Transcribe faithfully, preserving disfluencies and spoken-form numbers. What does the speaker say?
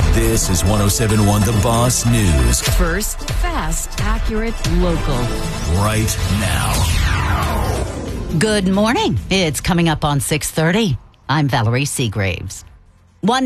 This is one oh seven point one The Boss News. First, fast, accurate, local. Right now. Good morning. It's coming up on six thirty. I'm Valerie Seagraves.